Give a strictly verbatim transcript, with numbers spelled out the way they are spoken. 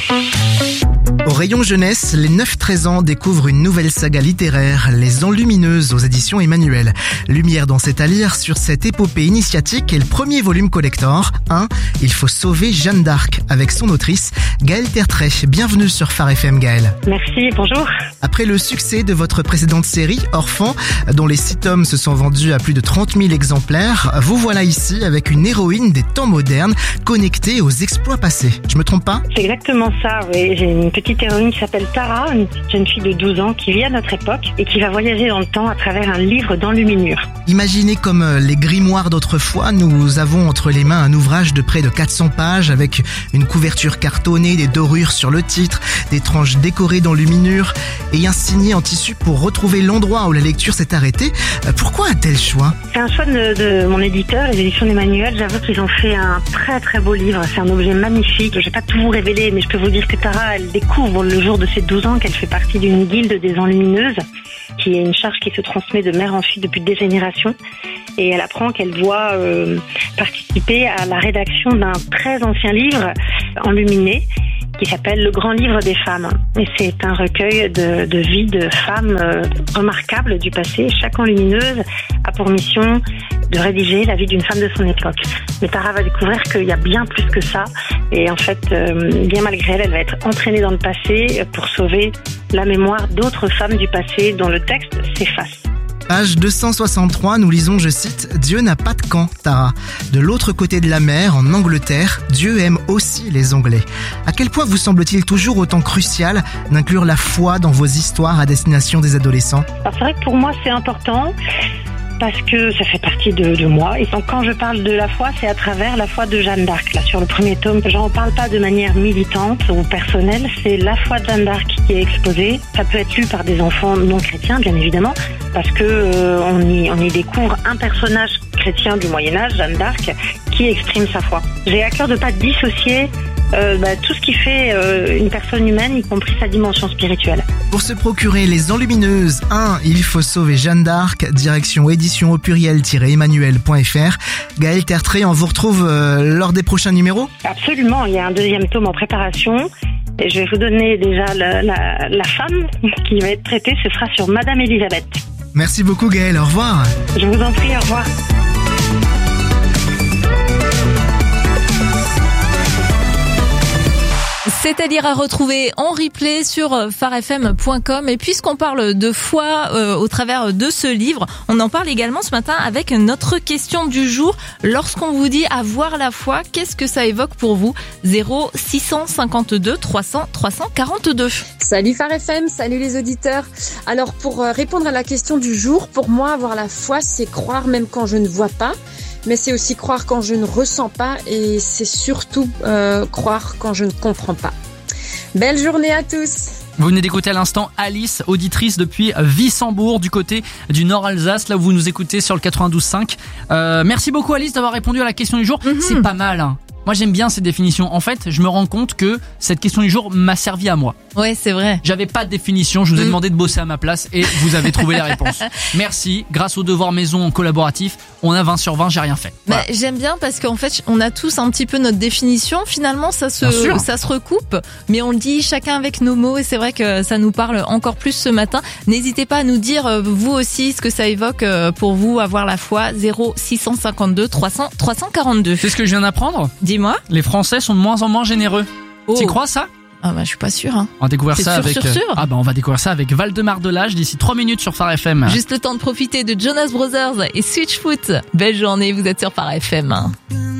Au rayon jeunesse, les neuf treize ans découvrent une nouvelle saga littéraire, Les Enlumineuses aux éditions Emmanuel. Lumière dans cet à lire sur cette épopée initiatique et le premier volume collector. un. Il faut sauver Jeanne d'Arc avec son autrice, Gaëlle Tertrais. Bienvenue sur Phare F M, Gaëlle. Merci, bonjour. Après le succès de votre précédente série, Orphan, dont les six tomes se sont vendus à plus de trente mille exemplaires, vous voilà ici avec une héroïne des temps modernes connectée aux exploits passés. Je me trompe pas ? C'est exactement ça, oui. J'ai une petite héroïne qui s'appelle Tara, une petite jeune fille de douze ans qui vit à notre époque et qui va voyager dans le temps à travers un livre d'enluminure. Imaginez comme les grimoires d'autrefois, nous avons entre les mains un ouvrage de près de quatre cents pages avec une couverture cartonnée, des dorures sur le titre, des tranches décorées d'enluminure et un signet en tissu pour retrouver l'endroit où la lecture s'est arrêtée. Pourquoi un tel choix ? C'est un choix de, de mon éditeur, les éditions d'Emmanuel. J'avoue qu'ils ont fait un très très beau livre. C'est un objet magnifique. Je vais pas tout vous révéler, mais je peux vous dire que Tara, elle découvre le jour de ses douze ans qu'elle fait partie d'une guilde des enlumineuses, qui est une charge qui se transmet de mère en fille depuis des générations. Et elle apprend qu'elle doit euh, participer à la rédaction d'un très ancien livre enluminé qui s'appelle Le Grand Livre des Femmes. Et c'est un recueil de, de vie de femmes euh, remarquables du passé. Chaque enlumineuse a pour mission de rédiger la vie d'une femme de son époque. Mais Tara va découvrir qu'il y a bien plus que ça. Et en fait, euh, bien malgré elle, elle va être entraînée dans le passé pour sauver la mémoire d'autres femmes du passé dont le texte s'efface. Page deux cent soixante-trois, nous lisons, je cite, « Dieu n'a pas de camp, Tara. De l'autre côté de la mer, en Angleterre, Dieu aime aussi les Anglais. » À quel point vous semble-t-il toujours autant crucial d'inclure la foi dans vos histoires à destination des adolescents ? Alors c'est vrai que pour moi c'est important, parce que ça fait partie de, de moi. Et donc quand je parle de la foi, c'est à travers la foi de Jeanne d'Arc. Là, sur le premier tome, j'en parle pas de manière militante ou personnelle, c'est la foi de Jeanne d'Arc qui est exposée. Ça peut être lu par des enfants non chrétiens, bien évidemment, parce que euh, on y on y découvre un personnage chrétien du Moyen-Âge, Jeanne d'Arc, qui exprime sa foi. J'ai à cœur de pas dissocier Euh, bah, tout ce qui fait euh, une personne humaine, y compris sa dimension spirituelle. Pour se procurer Les Enlumineuses, un. Il faut sauver Jeanne d'Arc, direction édition au pluriel-emmanuel point f r. Gaëlle Tertrais, on vous retrouve euh, lors des prochains numéros ? Absolument, il y a un deuxième tome en préparation. Et je vais vous donner déjà la, la, la femme qui va être traitée, ce sera sur Madame Elisabeth. Merci beaucoup Gaëlle, au revoir. Je vous en prie, au revoir. C'est-à-dire à retrouver en replay sur phare f m point com. Et puisqu'on parle de foi euh, au travers de ce livre, on en parle également ce matin avec notre question du jour. Lorsqu'on vous dit avoir la foi, qu'est-ce que ça évoque pour vous ? zéro six cent cinquante-deux trois cents trois cent quarante-deux. Salut Phare F M, salut les auditeurs. Alors pour répondre à la question du jour, pour moi avoir la foi, c'est croire même quand je ne vois pas. Mais c'est aussi croire quand je ne ressens pas et c'est surtout euh, croire quand je ne comprends pas. Belle journée à tous. Vous venez d'écouter à l'instant Alice, auditrice depuis Wissembourg, du côté du Nord-Alsace, là où vous nous écoutez sur le quatre-vingt-douze cinq. Euh, merci beaucoup Alice d'avoir répondu à la question du jour. Mm-hmm. C'est pas mal, hein. Moi j'aime bien ces définitions. En fait, je me rends compte que cette question du jour m'a servi à moi. Ouais, c'est vrai. J'avais pas de définition, je vous ai mmh. demandé de bosser à ma place et vous avez trouvé la réponse. Merci, grâce au devoir maison collaboratif, on a vingt sur vingt, j'ai rien fait. Voilà. Bah, j'aime bien parce qu'en fait, on a tous un petit peu notre définition. Finalement, ça se, ça se recoupe, mais on le dit chacun avec nos mots et c'est vrai que ça nous parle encore plus ce matin. N'hésitez pas à nous dire, vous aussi, ce que ça évoque pour vous, avoir la foi. zéro six cent cinquante-deux trois cents trois cent quarante-deux. C'est ce que je viens d'apprendre ? Dis-moi. Les Français sont de moins en moins généreux. Oh. Tu crois ça ? Ah bah je suis pas sûre. Hein. On va découvrir C'est ça sûr, avec. sûr, sûr. Ah bah on va découvrir ça avec Valdemar Delage d'ici trois minutes sur Phare F M. Juste le temps de profiter de Jonas Brothers et Switchfoot. Belle journée, vous êtes sur Phare F M.